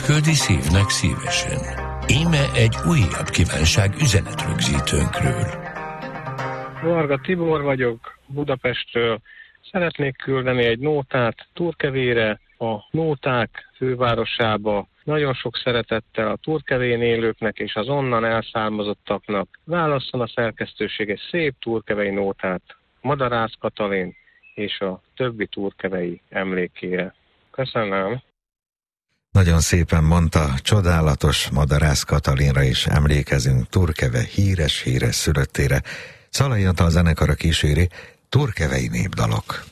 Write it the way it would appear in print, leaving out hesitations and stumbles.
Küldi szívnek szívesen. Íme egy újabb kívánság üzenetrögzítőnkről. Varga Tibor vagyok, Budapestről. Szeretnék küldeni egy nótát Turkevére, a nóták fővárosába. Nagyon sok szeretettel a Turkevén élőknek és az onnan elszármazottaknak. Válasszon a szerkesztőség egy szép turkevei nótát Madarász Katalin és a többi turkevei emlékére. Köszönöm. Nagyon szépen mondta, csodálatos Madarász Katalinra is emlékezünk, Turkeve híres szülöttére. Szalai Antal zenekara kíséri, turkevei népdalok.